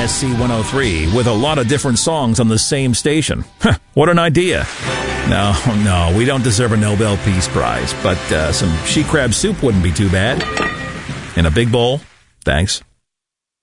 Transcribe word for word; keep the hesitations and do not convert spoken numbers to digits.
S C one oh three with a lot of different songs on the same station. Huh, what an idea. No, no, we don't deserve a Nobel Peace Prize, but uh, some she crab soup wouldn't be too bad. In a big bowl. Thanks.